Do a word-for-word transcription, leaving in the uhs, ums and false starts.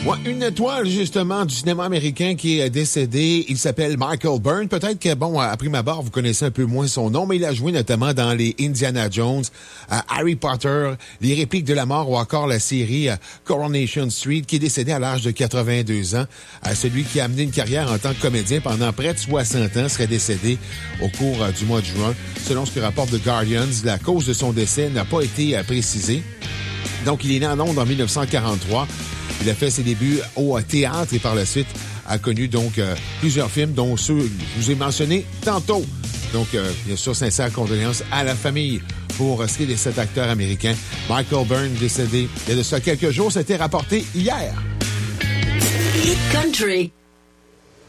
Ouais, une étoile, justement, du cinéma américain qui est décédé. Il s'appelle Michael Byrne. Peut-être que, bon, à prime abord, vous connaissez un peu moins son nom, mais il a joué notamment dans les Indiana Jones, euh, Harry Potter, Les Répliques de la mort ou encore la série euh, Coronation Street, qui est décédé à l'âge de quatre-vingt-deux ans. Euh, celui qui a amené une carrière en tant que comédien pendant près de soixante ans serait décédé au cours euh, du mois de juin. Selon ce que rapporte The Guardian, la cause de son décès n'a pas été euh, précisée. Donc, il est né en Londres en dix-neuf cent quarante-trois. Il a fait ses débuts au théâtre et par la suite a connu donc euh, plusieurs films, dont ceux que je vous ai mentionnés tantôt. Donc, euh, bien sûr, sincères condoléances à la famille pour ce qui est de cet acteur américain. Michael Byrne, décédé il y a de ça quelques jours, ça a été rapporté hier. Hit Country.